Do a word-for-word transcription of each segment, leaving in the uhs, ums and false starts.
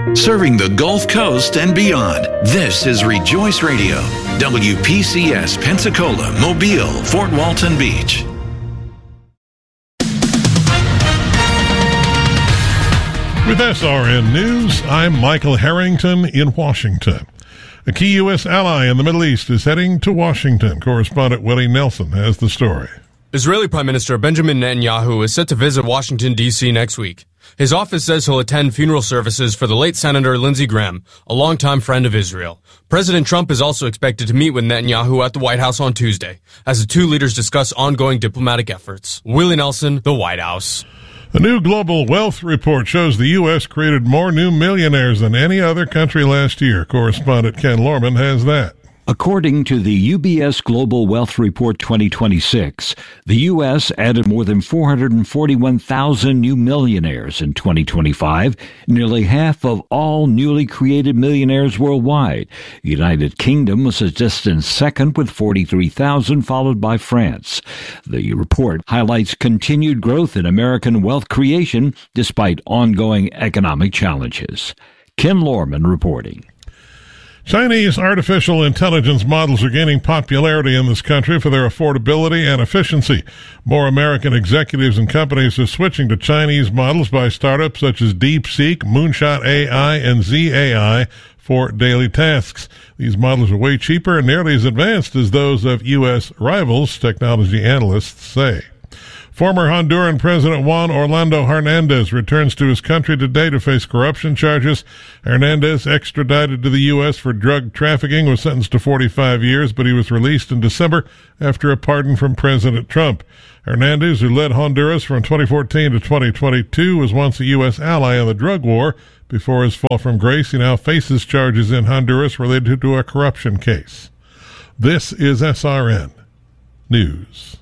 Serving the Gulf Coast and beyond, this is Rejoice Radio, W P C S Pensacola, Mobile, Fort Walton Beach. With S R N News, I'm Michael Harrington in Washington. A key U S ally in the Middle East is heading to Washington. Correspondent Willie Nelson has the story. Israeli Prime Minister Benjamin Netanyahu is set to visit Washington, D C next week. His office says he'll attend funeral services for the late Senator Lindsey Graham, a longtime friend of Israel. President Trump is also expected to meet with Netanyahu at the White House on Tuesday, as the two leaders discuss ongoing diplomatic efforts. Willie Nelson, the White House. A new global wealth report shows the U S created more new millionaires than any other country last year. Correspondent Ken Lorman has that. According to the U B S Global Wealth Report twenty twenty-six, the U S added more than four hundred forty-one thousand new millionaires in twenty twenty-five, nearly half of all newly created millionaires worldwide. The United Kingdom was a distant second with forty-three thousand, followed by France. The report highlights continued growth in American wealth creation despite ongoing economic challenges. Ken Lorman reporting. Chinese artificial intelligence models are gaining popularity in this country for their affordability and efficiency. More American executives and companies are switching to Chinese models by startups such as DeepSeek, Moonshot A I, and Z A I for daily tasks. These models are way cheaper and nearly as advanced as those of U S rivals, technology analysts say. Former Honduran President Juan Orlando Hernandez returns to his country today to face corruption charges. Hernandez, extradited to the U S for drug trafficking, was sentenced to forty-five years, but he was released in December after a pardon from President Trump. Hernandez, who led Honduras from twenty fourteen to twenty twenty-two, was once a U S ally in the drug war. Before his fall from grace, he now faces charges in Honduras related to a corruption case. This is S R N News.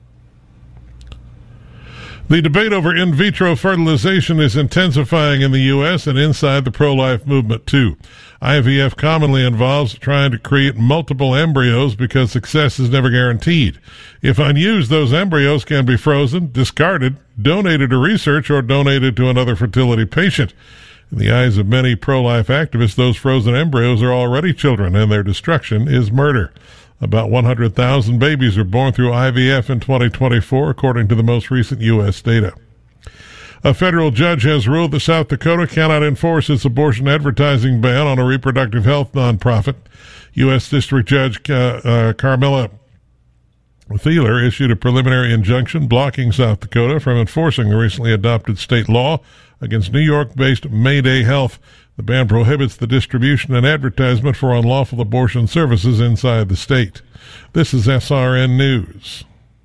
The debate over in vitro fertilization is intensifying in the U S and inside the pro-life movement, too. I V F commonly involves trying to create multiple embryos because success is never guaranteed. If unused, those embryos can be frozen, discarded, donated to research, or donated to another fertility patient. In the eyes of many pro-life activists, those frozen embryos are already children, and their destruction is murder. About one hundred thousand babies were born through I V F in twenty twenty-four, according to the most recent U S data. A federal judge has ruled that South Dakota cannot enforce its abortion advertising ban on a reproductive health nonprofit. U S District Judge uh, uh, Carmela Thieler issued a preliminary injunction blocking South Dakota from enforcing the recently adopted state law against New York-based Mayday Health. The ban prohibits the distribution and advertisement for unlawful abortion services inside the state. This is S R N News.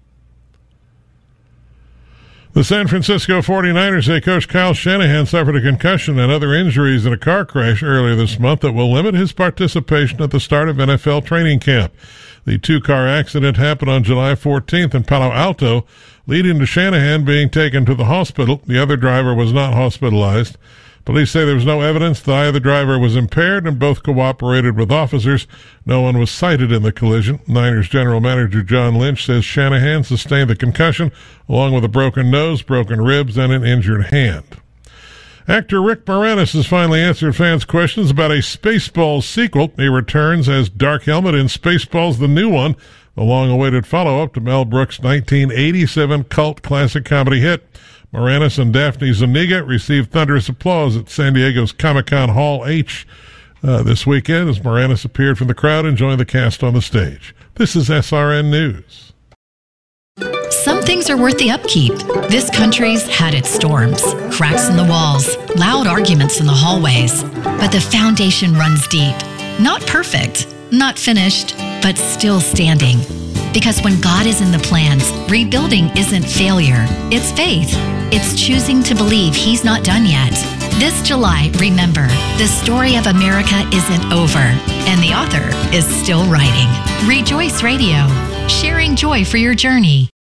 The San Francisco forty-niners say Coach Kyle Shanahan suffered a concussion and other injuries in a car crash earlier this month that will limit his participation at the start of N F L training camp. The two-car accident happened on July fourteenth in Palo Alto, leading to Shanahan being taken to the hospital. The other driver was not hospitalized. Police say there was no evidence that either driver was impaired and both cooperated with officers. No one was cited in the collision. Niners general manager John Lynch says Shanahan sustained the concussion along with a broken nose, broken ribs, and an injured hand. Actor Rick Moranis has finally answered fans' questions about a Spaceballs sequel. He returns as Dark Helmet in Spaceballs the New One, the long-awaited follow-up to Mel Brooks' nineteen eighty-seven cult classic comedy hit. Moranis and Daphne Zuniga received thunderous applause at San Diego's Comic-Con Hall H uh, this weekend as Moranis appeared from the crowd and joined the cast on the stage. This is S R N News. Some things are worth the upkeep. This country's had its storms, cracks in the walls, loud arguments in the hallways. But the foundation runs deep. Not perfect, not finished, but still standing. Because when God is in the plans, rebuilding isn't failure, it's faith. It's choosing to believe He's not done yet. This July, remember, the story of America isn't over, and the author is still writing. Rejoice Radio, sharing joy for your journey.